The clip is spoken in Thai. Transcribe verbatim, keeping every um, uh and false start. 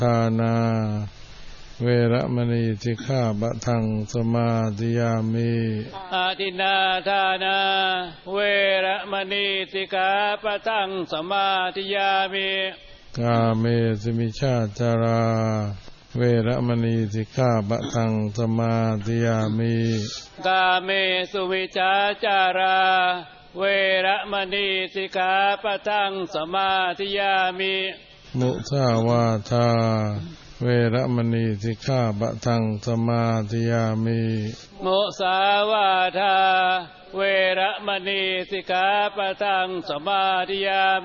ทานาเวระมณีสิกขาปะทังสมาธิยามิอาทินนาทานาเวระมณีสิกขาปะทังสมาธิยามิกาเมสุมิชฌาจาราเวระมณีสิกขาปะทังสมาธิยามิกาเมสุมิชฌาจาราเวระมณีสิกขาปะทังสมาธิยามิมุสาวาทาเวระมณีสิกขาปะทังสมาธิยามิมุสาวาทาเวระมณีสิกขาปะทังสมาธิยามิ